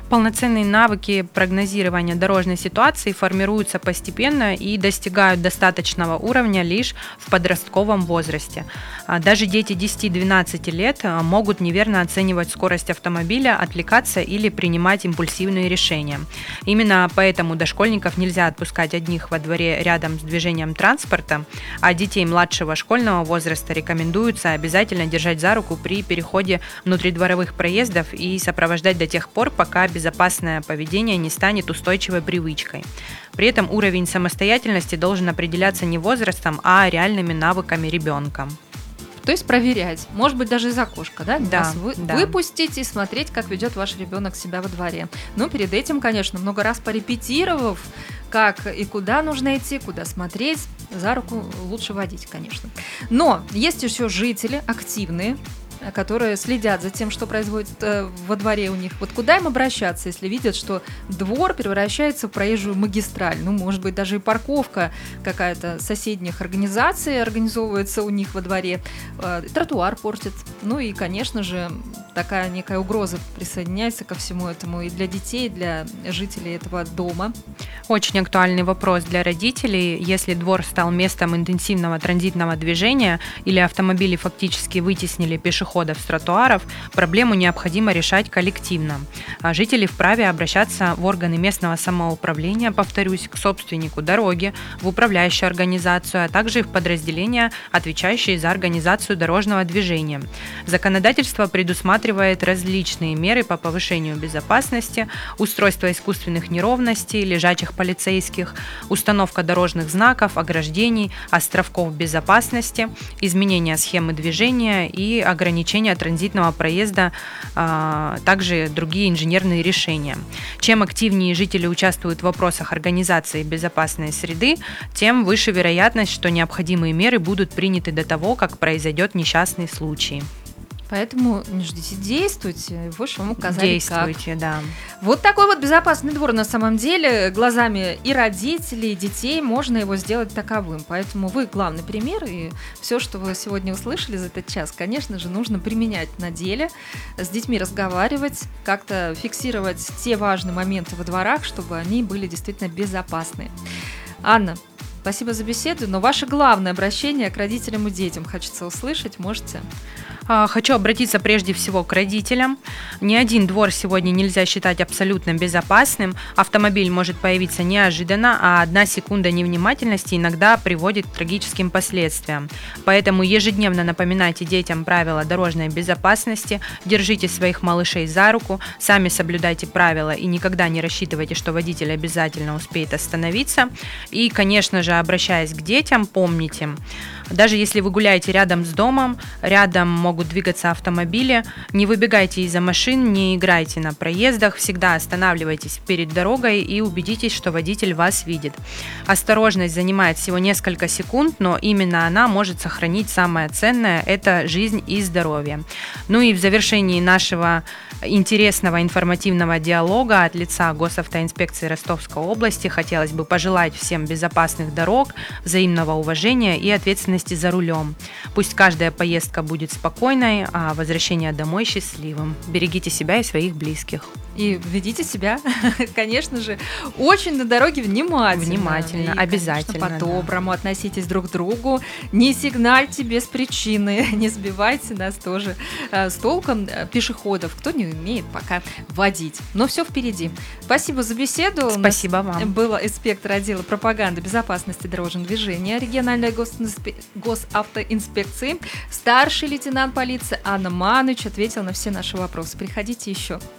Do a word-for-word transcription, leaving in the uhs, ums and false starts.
Полноценные навыки прогнозирования дорожной ситуации формируются постепенно и достигают достаточного уровня лишь в подростковом возрасте. А Даже дети десяти-двенадцати лет а, могут неверно оценивать скорость автомобиля, отвлекаться или принимать импульсивные решения. Именно поэтому дошкольников нельзя отпускать одних во дворе рядом с движением транспорта, а детей младшего школьного возраста рекомендуется обязательно держать за руку при переходе внутридворовых проездов и сопровождать до тех пор, пока безопасное поведение не станет устойчивой привычкой. При этом уровень самостоятельности должен определяться не возрастом, а реальными навыками ребенка. То есть проверять, может быть, даже из окошка, да? Да, Вас вы- да. выпустить и смотреть, как ведет ваш ребенок себя во дворе. Но перед этим, конечно, много раз порепетировав, как и куда нужно идти, куда смотреть, за руку лучше водить, конечно. Но есть еще жители активные, которые следят за тем, что происходит э, во дворе у них. Вот куда им обращаться, если видят, что двор превращается в проезжую магистраль? Ну, может быть, даже и парковка какая-то соседних организаций организовывается у них во дворе, э, тротуар портит. Ну и, конечно же, такая некая угроза присоединяется ко всему этому и для детей, и для жителей этого дома. Очень актуальный вопрос для родителей. Если двор стал местом интенсивного транзитного движения или автомобили фактически вытеснили пешеходов с тротуаров, проблему необходимо решать коллективно. А Жители вправе обращаться в органы местного самоуправления, повторюсь, к собственнику дороги, в управляющую организацию, а также в подразделения, отвечающие за организацию дорожного движения. Законодательство предусматривает различные меры по повышению безопасности, устройство искусственных неровностей, лежачих полицейских, установка дорожных знаков, ограждений, островков безопасности, изменение схемы движения и ограничение транзитного проезда, а также другие инженерные решения. Чем активнее жители участвуют в вопросах организации безопасной среды, тем выше вероятность, что необходимые меры будут приняты до того, как произойдет несчастный случай. Поэтому не ждите, действуйте. Больше вам указали, Действуйте, как. да. Вот такой вот безопасный двор на самом деле. Глазами и родителей, и детей можно его сделать таковым. Поэтому вы главный пример. И все, что вы сегодня услышали за этот час, конечно же, нужно применять на деле. С детьми разговаривать, как-то фиксировать те важные моменты во дворах, чтобы они были действительно безопасны. Анна, спасибо за беседу. Но ваше главное обращение к родителям и детям хочется услышать. Можете? А, Хочу обратиться прежде всего к родителям. Ни один двор сегодня нельзя считать абсолютно безопасным. Автомобиль может появиться неожиданно, а одна секунда невнимательности иногда приводит к трагическим последствиям. Поэтому ежедневно напоминайте детям правила дорожной безопасности, держите своих малышей за руку, сами соблюдайте правила и никогда не рассчитывайте, что водитель обязательно успеет остановиться. И, конечно же, обращаясь к детям, помните, даже если вы гуляете рядом с домом, рядом могут двигаться автомобили, не выбегайте из-за машин, не играйте на проездах, всегда останавливайтесь перед дорогой и убедитесь, что водитель вас видит. Осторожность занимает всего несколько секунд, но именно она может сохранить самое ценное – это жизнь и здоровье. Ну и в завершении нашего интересного информативного диалога от лица Госавтоинспекции Ростовской области хотелось бы пожелать всем безопасных дорог, взаимного уважения и ответственности за рулем. Пусть каждая поездка будет спокойной, а возвращение домой счастливым. Берегите себя и своих близких. И ведите себя, конечно же, очень на дороге внимательно. Внимательно, и, обязательно. Конечно, по-доброму да. Относитесь друг к другу. Не сигнальте без причины, не сбивайте нас тоже э, с толком э, пешеходов, кто не умеет пока водить. Но все впереди. Спасибо за беседу. Спасибо вам. Был инспектор отдела пропаганды безопасности дорожного движения региональной госинспе... госавтоинспекции, старший лейтенант полиции Анна Маныч ответил на все наши вопросы. Приходите еще.